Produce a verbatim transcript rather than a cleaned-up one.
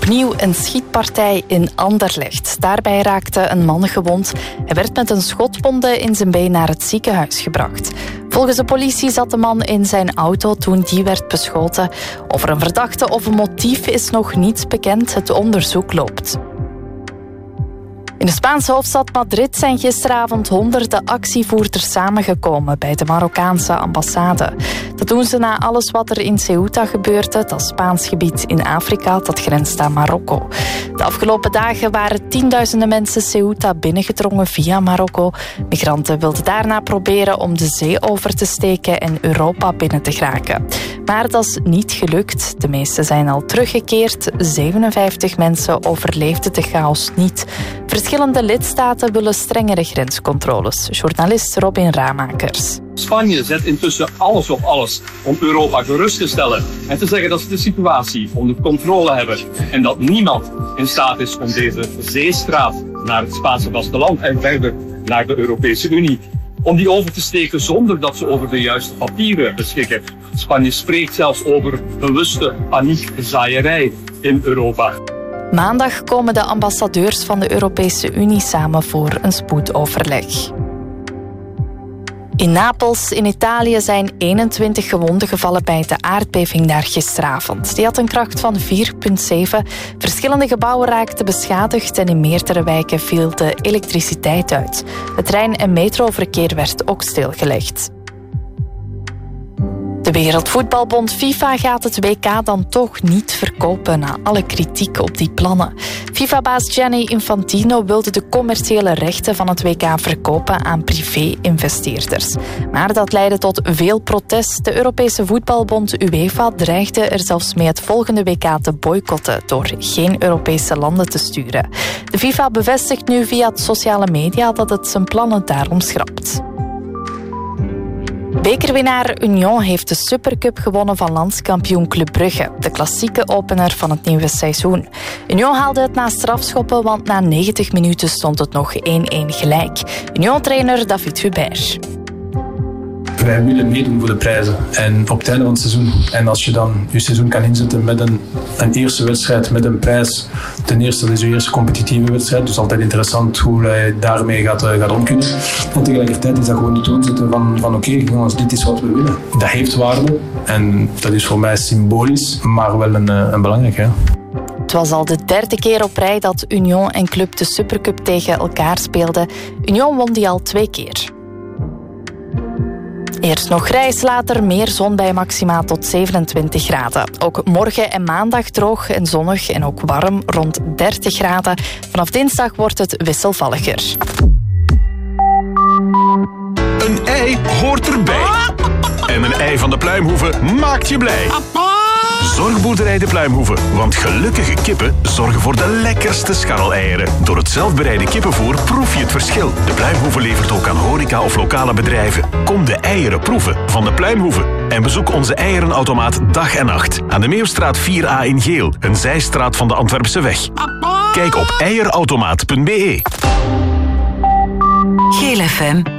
Opnieuw een schietpartij in Anderlecht. Daarbij raakte een man gewond. Hij werd met een schotwonde in zijn been naar het ziekenhuis gebracht. Volgens de politie zat de man in zijn auto toen die werd beschoten. Over een verdachte of een motief is nog niets bekend. Het onderzoek loopt. In de Spaanse hoofdstad Madrid zijn gisteravond honderden actievoerders samengekomen bij de Marokkaanse ambassade. Dat doen ze na alles wat er in Ceuta gebeurde, dat Spaans gebied in Afrika dat grenst aan Marokko. De afgelopen dagen waren tienduizenden mensen Ceuta binnengedrongen via Marokko. Migranten wilden daarna proberen om de zee over te steken en Europa binnen te geraken. Maar dat is niet gelukt. De meeste zijn al teruggekeerd. zevenenvijftig mensen overleefden de chaos niet. Verschillende lidstaten willen strengere grenscontroles. Journalist Robin Ramakers. Spanje zet intussen alles op alles om Europa gerust te stellen en te zeggen dat ze de situatie onder controle hebben en dat niemand in staat is om deze zeestraat naar het Spaanse vasteland en verder naar de Europese Unie, om die over te steken zonder dat ze over de juiste papieren beschikken. Spanje spreekt zelfs over bewuste paniekzaaierij in Europa. Maandag komen de ambassadeurs van de Europese Unie samen voor een spoedoverleg. In Napels, in Italië, zijn eenentwintig gewonden gevallen bij de aardbeving daar gisteravond. Die had een kracht van vier komma zeven. Verschillende gebouwen raakten beschadigd en in meerdere wijken viel de elektriciteit uit. Het trein- en metroverkeer werd ook stilgelegd. De Wereldvoetbalbond FIFA gaat het W K dan toch niet verkopen na alle kritiek op die plannen. FIFA-baas Gianni Infantino wilde de commerciële rechten van het W K verkopen aan privé-investeerders. Maar dat leidde tot veel protest. De Europese voetbalbond UEFA dreigde er zelfs mee het volgende W K te boycotten door geen Europese landen te sturen. De FIFA bevestigt nu via sociale media dat het zijn plannen daarom schrapt. Bekerwinnaar Union heeft de Supercup gewonnen van landskampioen Club Brugge, de klassieke opener van het nieuwe seizoen. Union haalde het na strafschoppen, want na negentig minuten stond het nog één-één gelijk. Union-trainer David Hubert. Wij willen meedoen voor de prijzen en op het einde van het seizoen. En als je dan je seizoen kan inzetten met een, een eerste wedstrijd met een prijs. Ten eerste, dat is je eerste competitieve wedstrijd. Dus altijd interessant hoe hij daarmee gaat, gaat omkunnen. En tegelijkertijd is dat gewoon de toon zetten van, van oké, okay, jongens, dit is wat we willen. Dat heeft waarde en dat is voor mij symbolisch, maar wel een, een belangrijke. Ja. Het was al de derde keer op rij dat Union en Club de Supercup tegen elkaar speelden. Union won die al twee keer. Eerst nog grijs, later meer zon bij maximaal tot zevenentwintig graden. Ook morgen en maandag droog en zonnig en ook warm, rond dertig graden. Vanaf dinsdag wordt het wisselvalliger. Een ei hoort erbij. En een ei van de Pluimhoeve maakt je blij. Zorgboerderij de Pluimhoeve, want gelukkige kippen zorgen voor de lekkerste scharreleieren. Door het zelfbereide kippenvoer proef je het verschil. De Pluimhoeve levert ook aan horeca of lokale bedrijven. Kom de eieren proeven van de Pluimhoeve. En bezoek onze eierenautomaat dag en nacht aan de Meeuwstraat vier A in Geel, een zijstraat van de Antwerpse weg. Kijk op eierautomaat punt be. Geel F M.